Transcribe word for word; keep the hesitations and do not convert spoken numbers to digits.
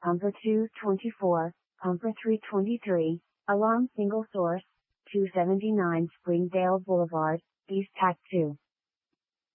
Pumper two twenty-four, Pumper three twenty-three, Alarm Single Source, two seventy-nine Springdale Boulevard, East Pack two.